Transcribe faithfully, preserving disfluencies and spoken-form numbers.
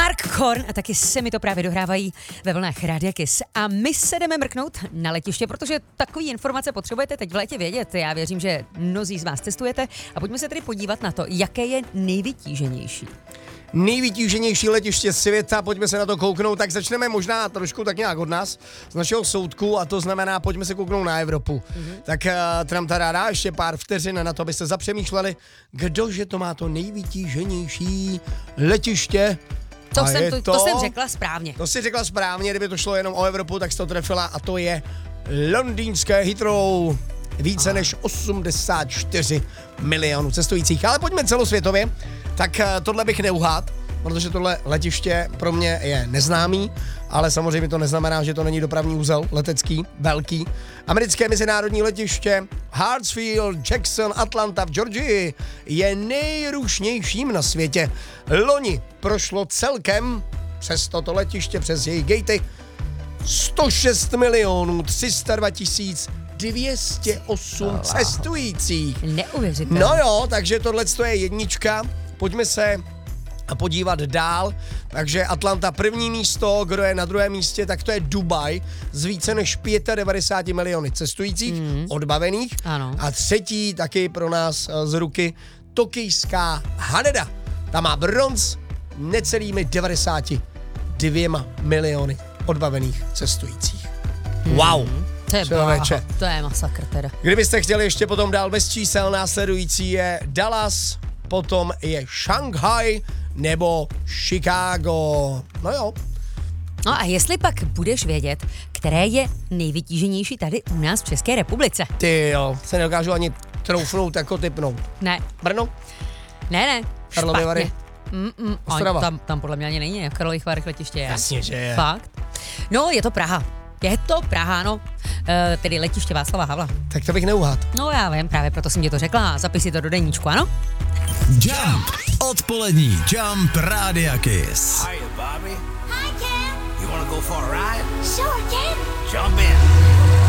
Mark Korn a taky se mi to právě dohrávají ve vlnách Rádia Kiss. A my se jdeme mrknout na letiště, protože takový informace potřebujete teď v létě vědět. Já věřím, že mnozí z vás cestujete a pojďme se tedy podívat na to, jaké je nejvytíženější. Nejvytíženější letiště světa, pojďme se na to kouknout, tak začneme možná trošku tak nějak od nás, z našeho soudku, a to znamená, pojďme se kouknout na Evropu. Mm-hmm. Tak uh, Trump tady dá ještě pár vteřin na to, abyste zapřemýšleli, kdože to má to nejvytíženější letiště. To, jsem, to, to, to jsem řekla správně. To si řekla správně, kdyby to šlo jenom o Evropu, tak jsi to trefila, a to je londýnské Heathrow. Více Aha. než osmdesát čtyři milionů cestujících. Ale pojďme celosvětově. Tak tohle bych neuhádl, protože tohle letiště pro mě je neznámý, ale samozřejmě to neznamená, že to není dopravní úzel letecký, velký. Americké mezinárodní letiště Hartsfield Jackson Atlanta v Georgii je nejrušnějším na světě. Loni prošlo celkem přes toto letiště, přes její gatey, sto šest milionů tři sta dva tisíc dvě stě osm cestujících. Neuvěřitelné. No jo, takže tohle je jednička. Pojďme se podívat dál. Takže Atlanta první místo, kdo je na druhém místě, tak to je Dubaj s více než devadesát pět miliony cestujících mm. odbavených. Ano. A třetí taky pro nás z ruky tokijská Haneda. Ta má bronz necelými devadesáti dvěma miliony odbavených cestujících. Mm. Wow. To je, bláho, to je masakr teda. Kdybyste chtěli ještě potom dál bez čísel, následující je Dallas, potom je Šanghaj nebo Chicago. No jo. No a jestli pak budeš vědět, které je nejvytíženější tady u nás v České republice? Ty jo, se nedokážu ani troufnout jako typnout. Ne. Brno? Ne, ne. Karlovy Vary? Mm, Ostrava? Tam, tam podle mě ani není, v Karlových Varech letiště je. Jasně, že je. Fakt? No, je to Praha. Je to Praha, no. E, tedy letiště Václava Havla. Tak to bych neuhádl. No já vím, právě proto jsem ti to řekla. Zapis si to do deníčku, ano? Jump. Odpolední Jump Rádia Kiss. Hiya, Bobby. Hi, Ken. You wanna go for a ride? Sure, Ken. Jump in.